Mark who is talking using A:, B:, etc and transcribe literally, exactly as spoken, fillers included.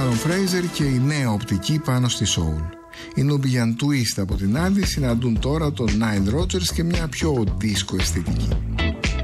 A: Aaron Fraser και η νέα οπτική πάνω στη soul. Οι Nubian Twist από την άλλη συναντούν τώρα τον Nile Rodgers και μια πιο disco αισθητική.